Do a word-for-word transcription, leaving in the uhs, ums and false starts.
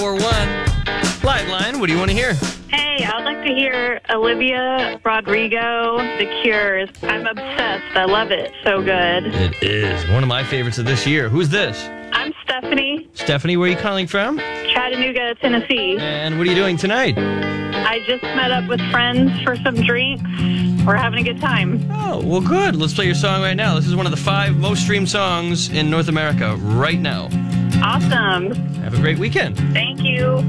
four one. Live line, what do you want to hear? Hey, I would like to hear Olivia Rodrigo, The Cures. I'm obsessed. I love it. So good. It is one of my favorites of this year. Who's this? I'm Stephanie, Stephanie, where are you calling from? Chattanooga, Tennessee. And what are you doing tonight? I just met up with friends for some drinks. We're having a good time. Oh, well, good. Let's play your song right now. This is one of the five most streamed songs in North America right now. Awesome. Have a great weekend. Thank you.